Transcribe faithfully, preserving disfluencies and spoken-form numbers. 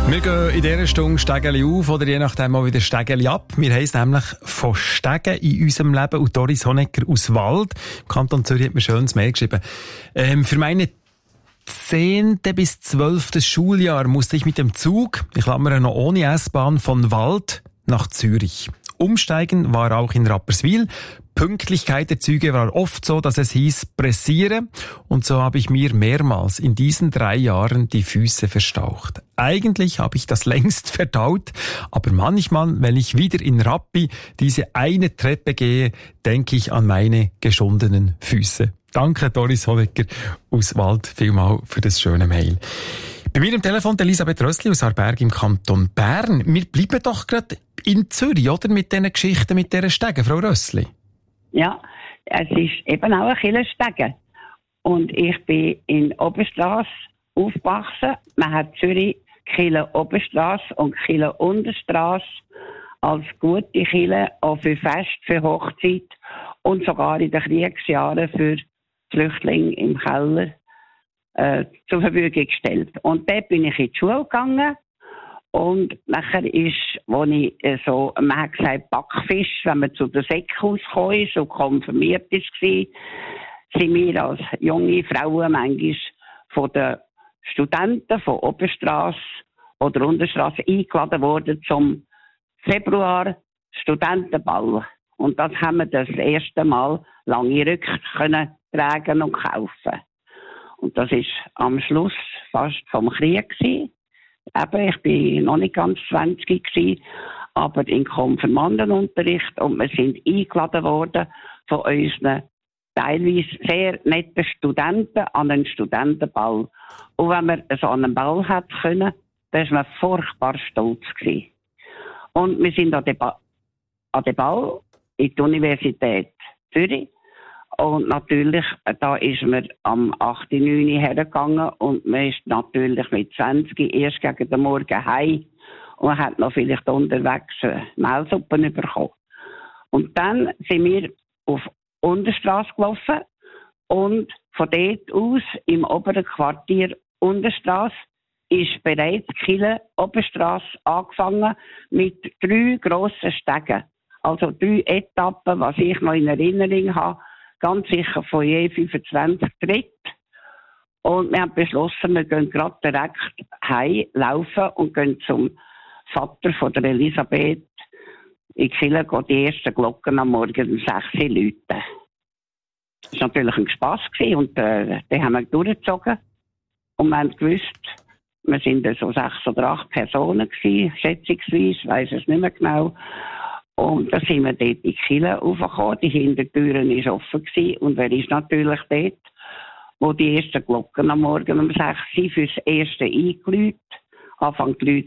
Wir gehen in dieser Stunde Stegeli auf oder je nachdem mal wieder Stegeli ab. Wir haben es nämlich von Stegen in unserem Leben. Und Doris Honegger aus Wald, im Kanton Zürich, hat mir schönes Mail geschrieben. Ähm, für meine zehnte bis zwölfte Schuljahr musste ich mit dem Zug, ich klammere noch ohne S-Bahn, von Wald nach Zürich. Umsteigen war auch in Rapperswil. Pünktlichkeit der Züge war oft so, dass es hieß, pressiere. Und so habe ich mir mehrmals in diesen drei Jahren die Füße verstaucht. Eigentlich habe ich das längst verdaut, aber manchmal, wenn ich wieder in Rappi diese eine Treppe gehe, denke ich an meine geschundenen Füße. Danke, Doris Honegger aus Wald, vielmal für das schöne Mail. Bei mir am Telefon Elisabeth Rössli aus Aarberg im Kanton Bern. Wir bleiben doch gerade in Zürich, oder? Mit diesen Geschichten, mit diesen Stegen, Frau Rössli. Ja, es ist eben auch ein Kirchenstegen. Und ich bin in Oberstrasse aufgewachsen. Man hat Zürich Kirche Oberstrasse und Kirche Unterstrasse als gute Kirche, auch für Fest, für Hochzeit und sogar in den Kriegsjahren für Flüchtlinge im Keller äh, zur Verfügung gestellt. Und dort bin ich in die Schule gegangen. Und nachher ist, wo ich äh, so, man hat gesagt, Backfisch, wenn man zu der Säcke gekommen ist und konfirmiert ist, war, sind wir als junge Frauen manchmal von den Studenten von Oberstrasse oder Unterstrasse eingeladen worden zum Februar Studentenball. Und das haben wir das erste Mal lange Rücken können tragen und kaufen. Und das ist am Schluss fast vom Krieg gewesen. Eben, ich bin noch nicht ganz zwanzig gewesen, aber in Konfirmandenunterricht und wir sind eingeladen worden von unseren teilweise sehr netten Studenten an einen Studentenball. Und wenn man so an einen Ball hat können, dann war man furchtbar stolz gewesen. Und wir sind an den, ba- an den Ball in die Universität Zürich. Und natürlich, da ist man am acht neun hergegangen und man ist natürlich mit zwanzig erst gegen den Morgen heim und hat noch vielleicht unterwegs Mehlsuppen bekommen. Und dann sind wir auf Unterstrasse gelaufen und von dort aus im oberen Quartier Unterstrasse ist bereits die Kirche Oberstrasse angefangen mit drei grossen Stegen. Also drei Etappen, was ich noch in Erinnerung habe. Ganz sicher von je fünfundzwanzig Tritt. Und wir haben beschlossen, wir gehen gerade direkt heim laufen und gehen zum Vater von der Elisabeth in die Kirche, gehen die ersten Glocken am Morgen um sechs Uhr läuten. Das war natürlich ein Spass gewesen und äh, den haben wir durchgezogen. Und wir haben gewusst, wir sind so sechs oder acht Personen gewesen, schätzungsweise, ich weiss es nicht mehr genau. Und da sind wir dort in die Kirche raufgekommen, die Hintertüren war offen gewesen. Und wer ist natürlich dort, wo die ersten Glocken am Morgen um sechs Uhr fürs Erste eingeläutet, Anfang die Leute